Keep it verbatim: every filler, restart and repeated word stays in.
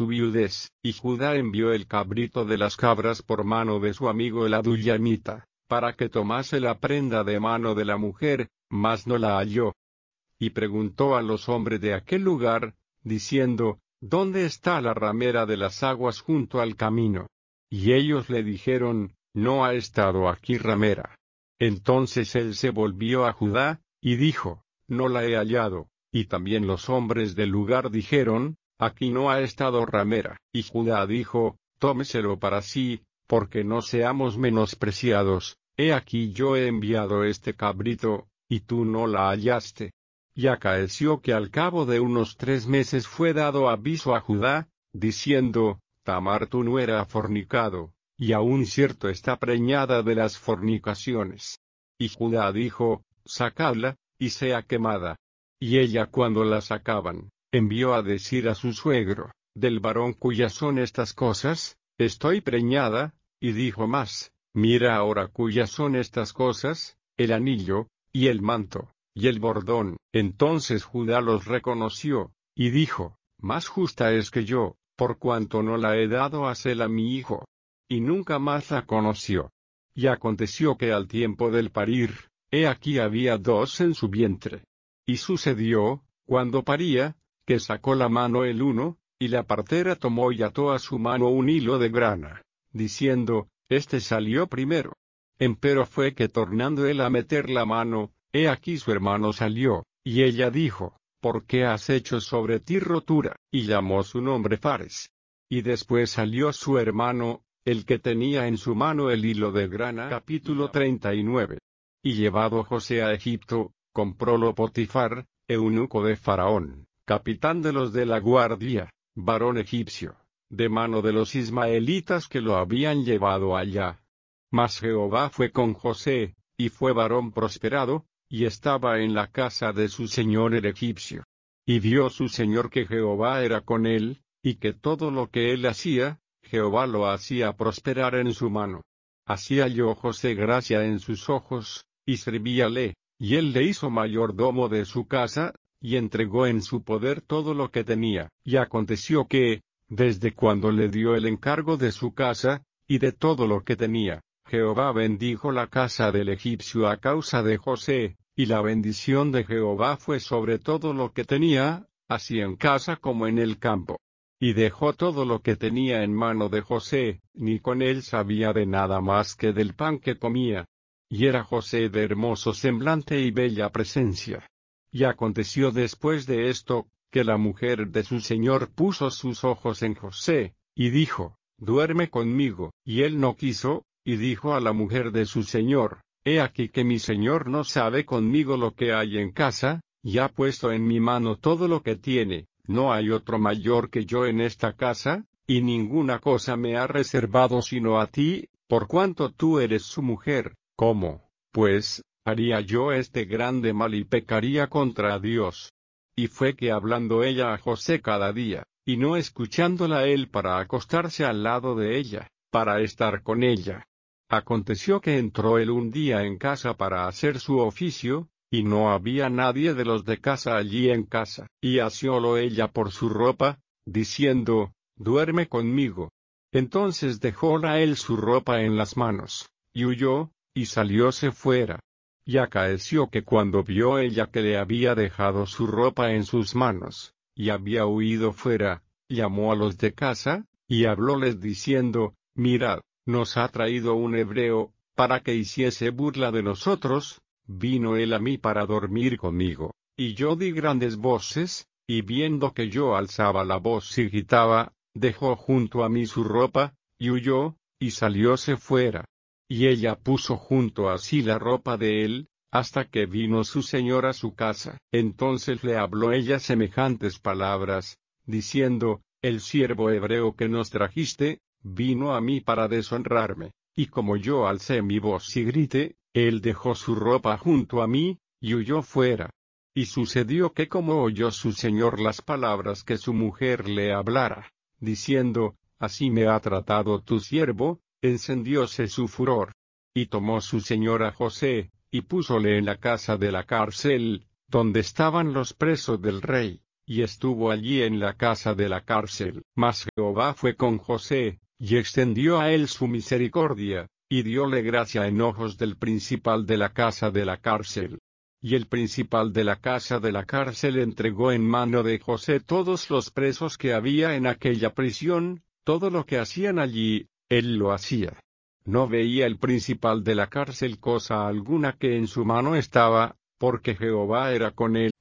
su viudez. Y Judá envió el cabrito de las cabras por mano de su amigo el adullamita, para que tomase la prenda de mano de la mujer, mas no la halló. Y preguntó a los hombres de aquel lugar, diciendo, ¿dónde está la ramera de las aguas junto al camino? Y ellos le dijeron, no ha estado aquí ramera. Entonces él se volvió a Judá, y dijo, no la he hallado. Y también los hombres del lugar dijeron, aquí no ha estado ramera. Y Judá dijo, tómeselo para sí, porque no seamos menospreciados. He aquí yo he enviado este cabrito, y tú no la hallaste. Y acaeció que al cabo de unos tres meses fue dado aviso a Judá, diciendo, Tamar tu nuera ha fornicado, y aún cierto está preñada de las fornicaciones. Y Judá dijo, sacadla, y sea quemada. Y ella cuando la sacaban, envió a decir a su suegro, del varón cuyas son estas cosas, estoy preñada, y dijo más, mira ahora cuyas son estas cosas, el anillo, y el manto, y el bordón. Entonces Judá los reconoció, y dijo, más justa es que yo, por cuanto no la he dado a Sela mi hijo. Y nunca más la conoció. Y aconteció que al tiempo del parir, he aquí había dos en su vientre. Y sucedió, cuando paría, que sacó la mano el uno, y la partera tomó y ató a su mano un hilo de grana, diciendo, este salió primero. Empero fue que tornando él a meter la mano, he aquí su hermano salió, y ella dijo, ¿por qué has hecho sobre ti rotura? Y llamó su nombre Fares. Y después salió su hermano, el que tenía en su mano el hilo de grana. Capítulo treinta y nueve. Y llevado José a Egipto, comprólo Potifar, eunuco de Faraón, capitán de los de la guardia, varón egipcio, de mano de los ismaelitas que lo habían llevado allá. Mas Jehová fue con José, y fue varón prosperado, y estaba en la casa de su señor el egipcio. Y vio su señor que Jehová era con él, y que todo lo que él hacía, Jehová lo hacía prosperar en su mano. Así halló José gracia en sus ojos, y servíale, y él le hizo mayordomo de su casa, y entregó en su poder todo lo que tenía. Y aconteció que, desde cuando le dio el encargo de su casa, y de todo lo que tenía, Jehová bendijo la casa del egipcio a causa de José, y la bendición de Jehová fue sobre todo lo que tenía, así en casa como en el campo. Y dejó todo lo que tenía en mano de José, ni con él sabía de nada más que del pan que comía. Y era José de hermoso semblante y bella presencia. Y aconteció después de esto, que la mujer de su señor puso sus ojos en José, y dijo, duerme conmigo. Y él no quiso, y dijo a la mujer de su señor, he aquí que mi señor no sabe conmigo lo que hay en casa, y ha puesto en mi mano todo lo que tiene, no hay otro mayor que yo en esta casa, y ninguna cosa me ha reservado sino a ti, por cuanto tú eres su mujer. ¿Cómo, pues, haría yo este grande mal y pecaría contra Dios? Y fue que hablando ella a José cada día, y no escuchándola él para acostarse al lado de ella, para estar con ella. Aconteció que entró él un día en casa para hacer su oficio, y no había nadie de los de casa allí en casa. Y asiólo ella por su ropa, diciendo, duerme conmigo. Entonces dejóla él su ropa en las manos, y huyó, y salióse fuera. Y acaeció que cuando vio ella que le había dejado su ropa en sus manos, y había huido fuera, llamó a los de casa, y hablóles diciendo, mirad, nos ha traído un hebreo, para que hiciese burla de nosotros. Vino él a mí para dormir conmigo, y yo di grandes voces, y viendo que yo alzaba la voz y gritaba, dejó junto a mí su ropa, y huyó, y salióse fuera. Y ella puso junto a sí la ropa de él, hasta que vino su señor a su casa. Entonces le habló ella semejantes palabras, diciendo, el siervo hebreo que nos trajiste, vino a mí para deshonrarme, y como yo alcé mi voz y grité, él dejó su ropa junto a mí, y huyó fuera. Y sucedió que como oyó su señor las palabras que su mujer le hablara, diciendo, así me ha tratado tu siervo, encendióse su furor. Y tomó su señor a José, y púsole en la casa de la cárcel, donde estaban los presos del rey, y estuvo allí en la casa de la cárcel. Mas Jehová fue con José, y extendió a él su misericordia, y dióle gracia en ojos del principal de la casa de la cárcel. Y el principal de la casa de la cárcel entregó en mano de José todos los presos que había en aquella prisión, todo lo que hacían allí, él lo hacía. No veía el principal de la cárcel cosa alguna que en su mano estaba, porque Jehová era con él.